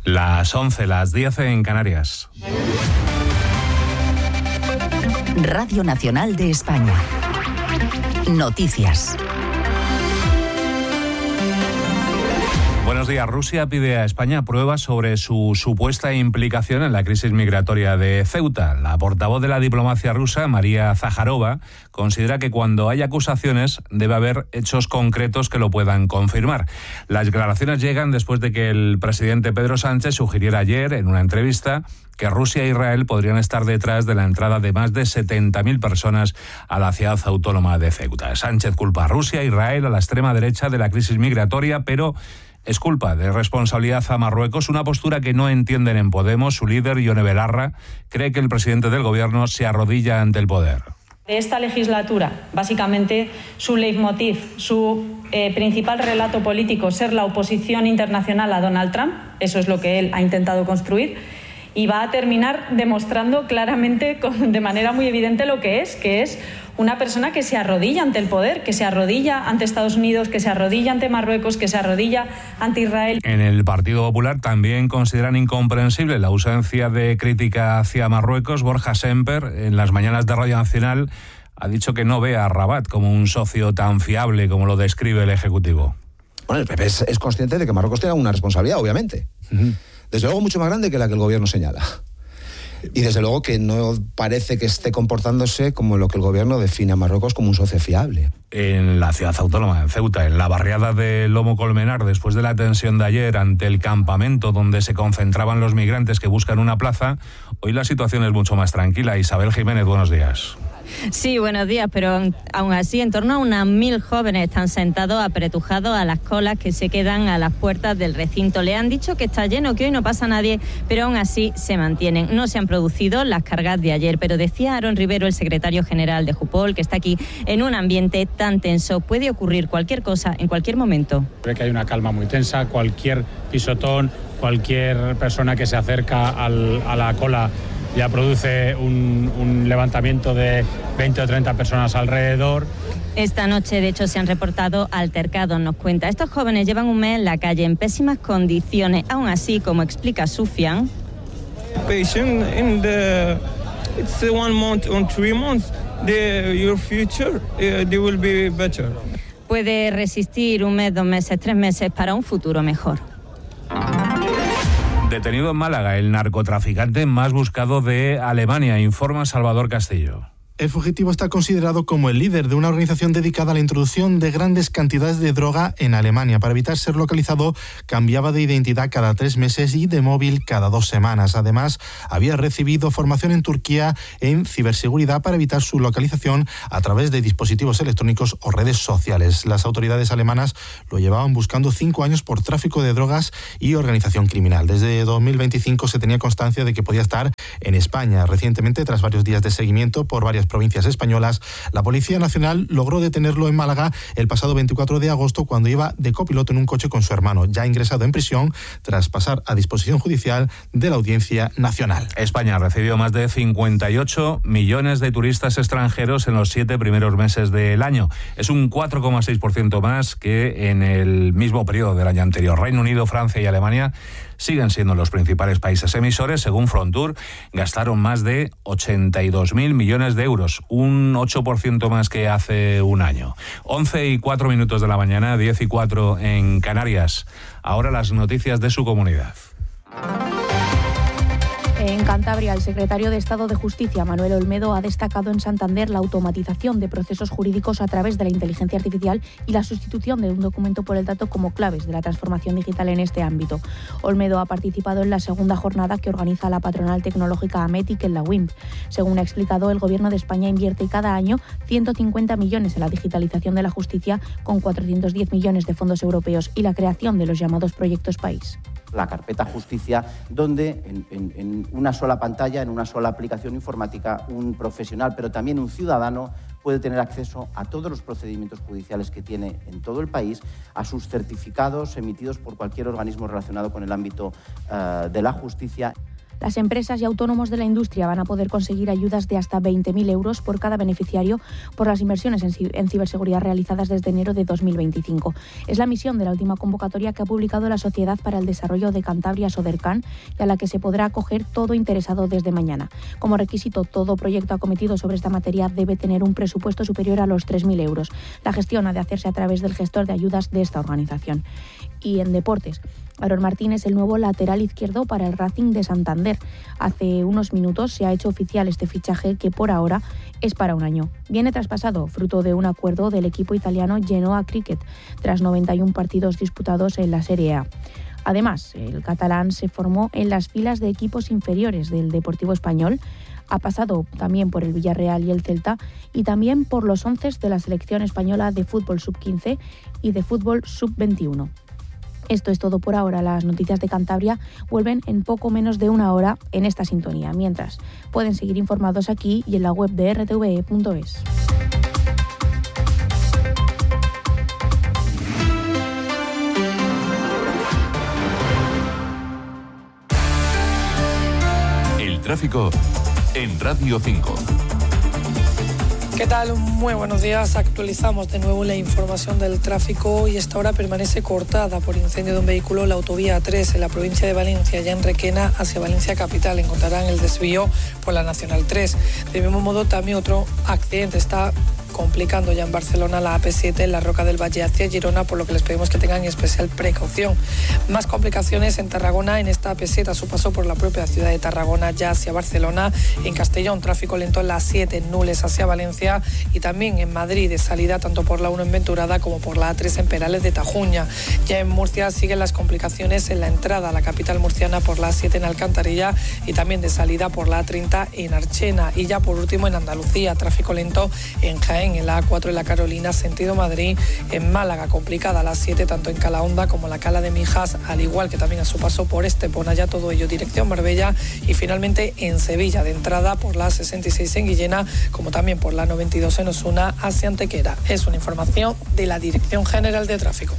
Las 11, las 10 en Canarias. Radio Nacional de España. Noticias. Buenos días. Rusia pide a España pruebas sobre su supuesta implicación en la crisis migratoria de Ceuta. La portavoz de la diplomacia rusa, María Zaharova, considera que cuando hay acusaciones debe haber hechos concretos que lo puedan confirmar. Las declaraciones llegan después de que el presidente Pedro Sánchez sugiriera ayer, en una entrevista, que Rusia e Israel podrían estar detrás de la entrada de más de 70.000 personas a la ciudad autónoma de Ceuta. Sánchez culpa a Rusia e Israel, a la extrema derecha, de la crisis migratoria, pero es culpa de responsabilidad a Marruecos, una postura que no entienden en Podemos. Su líder, Ione Belarra, cree que el presidente del gobierno se arrodilla ante el poder. De esta legislatura, básicamente, su leitmotiv, su principal relato político, ser la oposición internacional a Donald Trump, eso es lo que él ha intentado construir, y va a terminar demostrando claramente, de manera muy evidente, lo que es una persona que se arrodilla ante el poder, que se arrodilla ante Estados Unidos, que se arrodilla ante Marruecos, que se arrodilla ante Israel. En el Partido Popular también consideran incomprensible la ausencia de crítica hacia Marruecos. Borja Semper, en las mañanas de Radio Nacional, ha dicho que no ve a Rabat como un socio tan fiable como lo describe el Ejecutivo. Bueno, el PP es consciente de que Marruecos tiene una responsabilidad, obviamente. Desde luego mucho más grande que la que el gobierno señala. Y desde luego que no parece que esté comportándose como lo que el gobierno define a Marruecos como un socio fiable. En la ciudad autónoma, en Ceuta, en la barriada de Lomo Colmenar, después de la tensión de ayer ante el campamento donde se concentraban los migrantes que buscan una plaza, hoy la situación es mucho más tranquila. Isabel Jiménez, buenos días. Sí, buenos días, pero aún así en torno a unas 1.000 jóvenes están sentados apretujados a las colas que se quedan a las puertas del recinto. Le han dicho que está lleno, que hoy no pasa nadie, pero aún así se mantienen. No se han producido las cargas de ayer, pero decía Aaron Rivero, el secretario general de Jupol, que está aquí en un ambiente tan tenso. Puede ocurrir cualquier cosa en cualquier momento. Creo que hay una calma muy tensa, cualquier pisotón, cualquier persona que se acerca a la cola ya produce un levantamiento de 20 o 30 personas alrededor. Esta noche, de hecho, se han reportado altercados, nos cuenta. Estos jóvenes llevan un mes en la calle en pésimas condiciones. Aún así, como explica Sufian, patient in the it's 1 month or 3 months your future they will be better. Puede resistir 1 mes, 2 meses, 3 meses para un futuro mejor. Detenido en Málaga el narcotraficante más buscado de Alemania, informa Salvador Castillo. El fugitivo está considerado como el líder de una organización dedicada a la introducción de grandes cantidades de droga en Alemania. Para evitar ser localizado, cambiaba de identidad cada 3 meses y de móvil cada 2 semanas. Además, había recibido formación en Turquía en ciberseguridad para evitar su localización a través de dispositivos electrónicos o redes sociales. Las autoridades alemanas lo llevaban buscando 5 años por tráfico de drogas y organización criminal. Desde 2025 se tenía constancia de que podía estar en España. Recientemente, tras varios días de seguimiento por varias provincias españolas, la Policía Nacional logró detenerlo en Málaga el pasado 24 de agosto cuando iba de copiloto en un coche con su hermano, ya ingresado en prisión tras pasar a disposición judicial de la Audiencia Nacional. España recibió más de 58 millones de turistas extranjeros en los 7 primeros meses del año. Es un 4,6% más que en el mismo periodo del año anterior. Reino Unido, Francia y Alemania siguen siendo los principales países emisores. Según Frontur, gastaron más de 82.000 millones de euros, un 8% más que hace un año. 11:04 de la mañana, 10:04 en Canarias. Ahora las noticias de su comunidad. En Cantabria, el secretario de Estado de Justicia, Manuel Olmedo, ha destacado en Santander la automatización de procesos jurídicos a través de la inteligencia artificial y la sustitución de un documento por el dato como claves de la transformación digital en este ámbito. Olmedo ha participado en la segunda jornada que organiza la patronal tecnológica Ametic en la WIMP. Según ha explicado, el Gobierno de España invierte cada año 150 millones en la digitalización de la justicia, con 410 millones de fondos europeos y la creación de los llamados proyectos país. La carpeta justicia, donde en una sola pantalla, en una sola aplicación informática, un profesional, pero también un ciudadano, puede tener acceso a todos los procedimientos judiciales que tiene en todo el país, a sus certificados emitidos por cualquier organismo relacionado con el ámbito de la justicia. Las empresas y autónomos de la industria van a poder conseguir ayudas de hasta 20.000 euros por cada beneficiario por las inversiones en ciberseguridad realizadas desde enero de 2025. Es la misión de la última convocatoria que ha publicado la Sociedad para el Desarrollo de Cantabria, Sodercan, y a la que se podrá acoger todo interesado desde mañana. Como requisito, todo proyecto acometido sobre esta materia debe tener un presupuesto superior a los 3.000 euros. La gestión ha de hacerse a través del gestor de ayudas de esta organización. Y en deportes, Aarón Martín es el nuevo lateral izquierdo para el Racing de Santander. Hace unos minutos se ha hecho oficial este fichaje que por ahora es para un año. Viene traspasado, fruto de un acuerdo del equipo italiano Genoa Cricket, tras 91 partidos disputados en la Serie A. Además, el catalán se formó en las filas de equipos inferiores del Deportivo Español, ha pasado también por el Villarreal y el Celta y también por los 11 de la selección española de fútbol sub-15 y de fútbol sub-21. Esto es todo por ahora. Las noticias de Cantabria vuelven en poco menos de una hora en esta sintonía. Mientras, pueden seguir informados aquí y en la web de rtve.es. El tráfico en Radio 5. ¿Qué tal? Muy buenos días. Actualizamos de nuevo la información del tráfico y esta hora permanece cortada por incendio de un vehículo la autovía A3 en la provincia de Valencia, ya en Requena hacia Valencia capital. Encontrarán el desvío por la Nacional 3. De mismo modo, también otro accidente está complicando ya en Barcelona la AP7 en la Roca del Valle hacia Girona, por lo que les pedimos que tengan especial precaución. Más complicaciones en Tarragona en esta AP7 a su paso por la propia ciudad de Tarragona ya hacia Barcelona. En Castellón, tráfico lento en la 7 en Nules hacia Valencia y también en Madrid de salida tanto por la 1 en Venturada como por la A3 en Perales de Tajuña. Ya en Murcia siguen las complicaciones en la entrada a la capital murciana por la A7 en Alcantarilla y también de salida por la A30 en Archena. Y ya por último en Andalucía, tráfico lento en Jaén, en la A4 en la Carolina, sentido Madrid, en Málaga, complicada la 7 tanto en Calahonda como en la Cala de Mijas, al igual que también a su paso por Estepona, ya todo ello dirección Marbella, y finalmente en Sevilla, de entrada por la 66 en Guillena, como también por la 92 en Osuna hacia Antequera. Es una información de la Dirección General de Tráfico.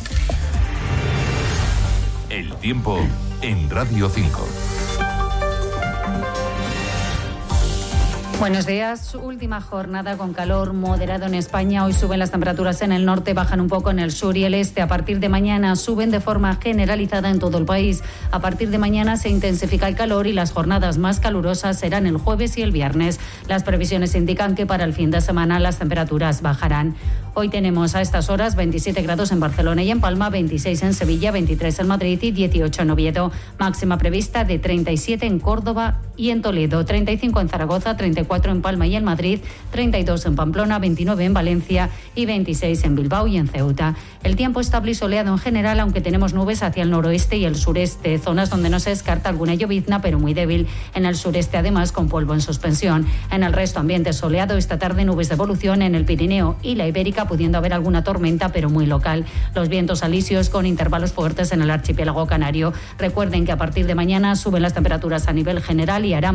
El tiempo en Radio 5. Buenos días. Última jornada con calor moderado en España. Hoy suben las temperaturas en el norte, bajan un poco en el sur y el este. A partir de mañana suben de forma generalizada en todo el país. A partir de mañana se intensifica el calor y las jornadas más calurosas serán el jueves y el viernes. Las previsiones indican que para el fin de semana las temperaturas bajarán. Hoy tenemos a estas horas 27 grados en Barcelona y en Palma, 26 en Sevilla, 23 en Madrid y 18 en Oviedo. Máxima prevista de 37 en Córdoba y en Toledo, 35 en Zaragoza, 34 en Palma y en Madrid, 32 en Pamplona, 29 en Valencia y 26 en Bilbao y en Ceuta. El tiempo estable y soleado en general, aunque tenemos nubes hacia el noroeste y el sureste, zonas donde no se descarta alguna llovizna, pero muy débil. En el sureste, además, con polvo en suspensión. En el resto, ambiente soleado. Esta tarde, nubes de evolución en el Pirineo y la Ibérica, pudiendo haber alguna tormenta, pero muy local. Los vientos alisios con intervalos fuertes en el archipiélago canario. Recuerden que a partir de mañana suben las temperaturas a nivel general y harán